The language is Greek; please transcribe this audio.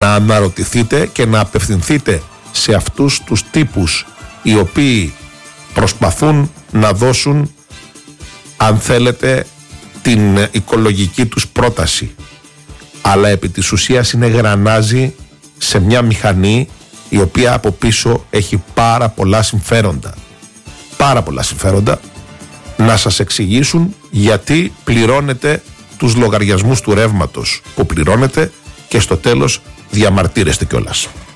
να αναρωτηθείτε και να απευθυνθείτε σε αυτούς τους τύπους οι οποίοι προσπαθούν να δώσουν, αν θέλετε, την οικολογική τους πρόταση, αλλά επί της ουσίας είναι γρανάζι σε μια μηχανή η οποία από πίσω έχει πάρα πολλά συμφέροντα. Πάρα πολλά συμφέροντα να σας εξηγήσουν γιατί πληρώνετε τους λογαριασμούς του ρεύματος που πληρώνετε και στο τέλος διαμαρτύρεστε κιόλας.